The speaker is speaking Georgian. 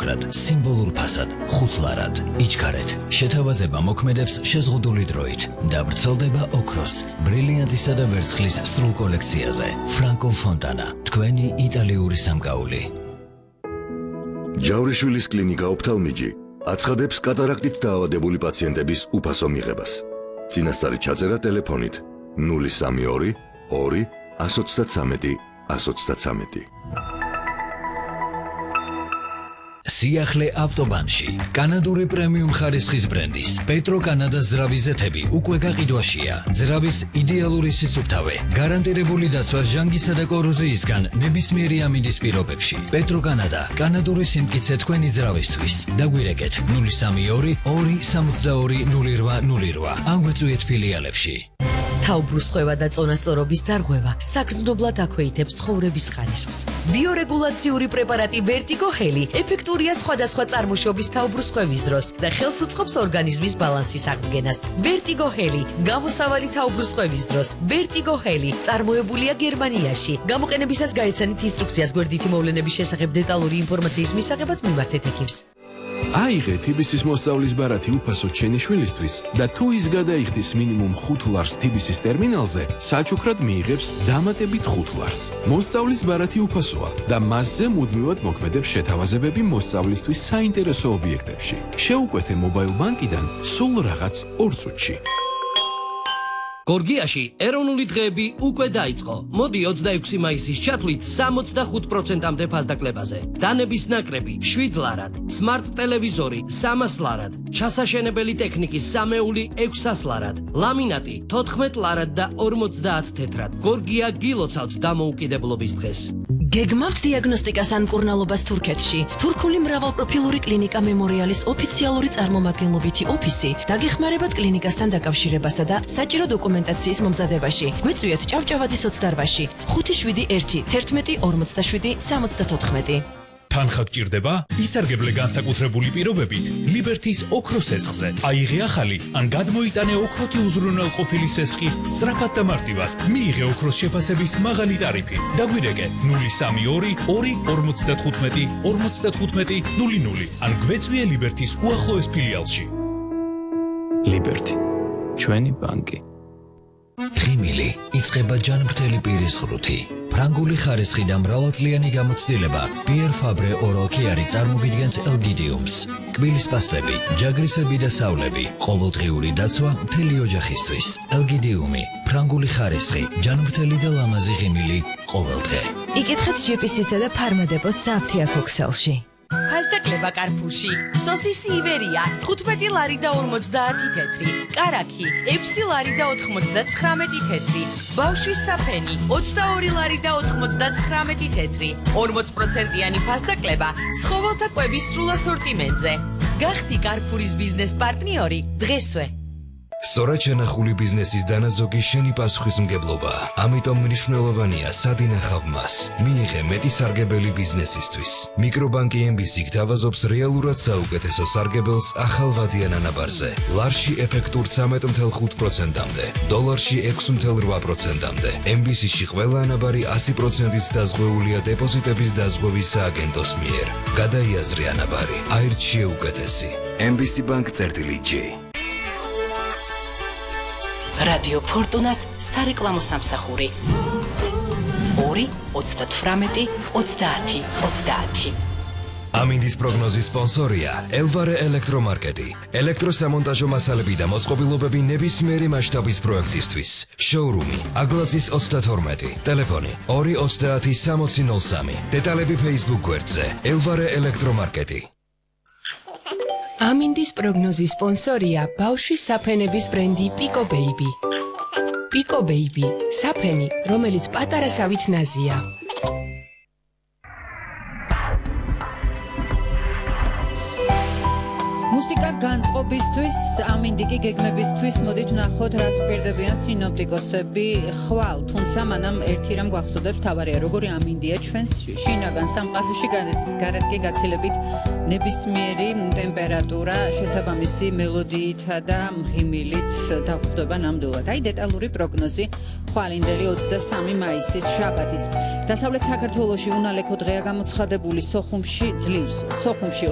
საჩუქრად, სიმბოლურ ფასად, ხუთლარად, იჩქარეთ. შეთავაზება მოქმედებს შეზღუდული დროით და ვრცელდება ოქროს, ბრილიანტისა და ვერცხლის სრულ კოლექციაზე. ფრანკო ფონტანა, თქვენი იტალიური სამკაული. ჯავრიშვილის კლინიკა ოფთალმიჯი აცხადებს კატარაქტით დაავადებული პაციენტების უფასო მიღებას. წინასწარი ჩაწერა ტელეფონით 032 2 133 133. სიახლე ავტობანში კანადური პრემიუმ ხარისხის ბრენდის პეტრო კანადას ზრავის ზეთები უკვე გაყიდვაშია. ზრავის იდეალური სისუფთავე, გარანტირებული დაცვა ჟანგისა და კოროზიისგან ნებისმიერი ამინდის პირობებში. პეტრო კანადა, კანადური სიმტკიცე თქვენი ზრავისთვის. დაგვირეკეთ 032 2 62 0808 ან გვეწვიეთ ფილიალებში. თაუბრუსხვევა და წონასწორობის დარღვევა საგრძნობლად აქვეითებს ცხოვრების ხარისხს. ბიორეგულაციური პრეპარატი Vertigo Heli ეფექტურია სხვადასხვა წარმოშობის თაუბრუსხვევის დროს და ხელს უწყობს ორგანიზმის ბალანსის აღდგენას. Vertigo Heli გამოსავალი თაუბრუსხვევის დროს. Vertigo Heli წარმოებულია გერმანიაში. გამოყენებისას გაეცანით ინსტრუქციას გვერდითი მოვლენების შესახებ დეტალური ინფორმაციის მისაღებად მიმართეთ ექიმს. აიღე TBC-ის მოსწავლის ბარათი უფასო ჩენი შვილისთვის და თუ ის გადაიხდის მინიმუმ 5 ლარს TBC-ის ტერმინალზე, საჩუქრად მიიღებს დამატებით 5 ლარს. მოსწავლის ბარათი უფასოა და მასზე მუდმივად მოქმედებს შეთავაზებები მოსწავლისთვის საინტერესო ობიექტებში. შეუკვეთე მობაილ ბანკიდან სულ რაღაც 2 წუთში. გორგიაში ეროვნული დღეები უკვე დაიწყო. მოდი 26 მაისის ჩათვლით 65%-მდე ფასდაკლებაზე. დანების ნაკრები 7 ლარად, სმარტ ტელევიზორი 300 ლარად, ჩასაშენებელი ტექნიკის სამეული 600 ლარად, ლამინატი 14 ლარად და 50 თეთრად. გორგია გილოცავთ დამოუკიდებლობის დღეს. გეგმავთ დიაგნოსტიკას ან მკურნალობას თურქეთში. თურქული მრავალპროფილური კლინიკა მემორიალის ოფიციალური წარმომადგენლობითი ოფისი დაგეხმარებათ კლინიკასთან დაკავშირებასა და საჭირო დოკუმენტაციის მომზადებაში. გვეწვიეთ ჭავჭავაძის 28-ში 571 11 47 74. თანხა გჭირდება? ისარგებლე განსაკუთრებული პირობებით ლიბერთის ოქროს სესხზე. აიღე ახალი ან გადმოიტანე ოქროთი უზრუნველყოფილი სესხი სწრაფად და მარტივად. მიიღე ოქროს შეფასების მაღალი ტარიფი. დაგვირეკე 032 2 55 55 00 ან გვეწვიე ლიბერთის უახლოეს ფილიალში. ლიბერთი, ჩვენი ბანკი. ღიმილი იწყება ჯანმრთელი პირის ღრუთი. ფრანგული ხარისხი და მრავალწლიანი გამოცდილება Pierre Fabre Oral Care წარმოგიდგენთ ელგიდიუმს. კბილის პასტები, ჯაგრისები და სავლები, ყოველდღიური დაცვა მთელი ოჯახისთვის. ელგიდიუმი, ფრანგული ხარისხი, ჯანმრთელი და ლამაზი ღიმილი ყოველდღე. იკითხეთ GPC-სა და ფარმადეპოს საფთიაქ ოქსელში. ფასდაკლება კარფურში. სოსისი ივერია 15 ლარი და 50 თეთრი. კარაქი 6 ლარი და 99 თეთრი. ბავშვის საფენი 22 ლარი და 99 თეთრი. 40%-იანი ფასდაკლება ცხოველთა კვების სრულ ასორტიმენტზე. გახდი კარფურის ბიზნეს პარტნიორი დღესვე. სწორად შენახული ბიზნესის დანაზოგი შენი პასუხისმგებლობა. ამიტომ მნიშვნელოვანია სად ინახავ მას. მიიღე მეტი სარგებელი ბიზნესისთვის. მიკრობანკი MBC გთავაზობს რეალურად საუკეთესო სარგებელს ახალ ვადიან ანაბარზე. ლარში ეფექტურ 13.5%-მდე, დოლარში 6.8%-მდე. MBC-ში ყველა ანაბარი 100%-ით დაზღვეულია დეპოზიტების დაზღვევის სააგენტოს მიერ. გადაიაზრე ანაბარი. აირჩიე უკეთესი. MBC Bank წერტილი-G. რადიო ფორტუნას სარეკლამო სამსახური 2 38 30 30. ამინდის პროგნოზის სპონსორია ელვარე ელექტრომარკეტი. ელექტროსამონტაჟო მასალები და მოწყობილობები ნებისმიერი მასშტაბის პროექტისთვის. შოურუმი აგლაძის 32. ტელეფონი 230 6003. დეტალები Facebook გვერდზე ელვარე ელექტრომარკეტი. ამინდის პროგნოზის სპონსორია ბავშვის საფენების ბრენდი Pico Baby. Pico Baby, საფენი, რომელიც პატარა სავით ნაზია. მუსიკა განწყობისთვის, ამინდიკი გეგმებისთვის, მოდით ვნახოთ რას უპირდებიან სინოპტიკოსები ხვალ, თუმცა მანამ ერთი რამ გვახსოვდებს თავარია, როგორი ამინდია ჩვენს შინაგან სამყაროში გარეთ კი გაცილებით ნებისმიერი ტემპერატურა შესაბამისი მელოდიითა და ღიმილით დაგვხვდება ნამდვილად. აი დეტალური პროგნოზი ხვალინდელი 23 მაისის შაბათის. დასავლეთ საქართველოში უნალექო დღეა გამოცხადებული, სოხუმში ძლივს. სოხუმში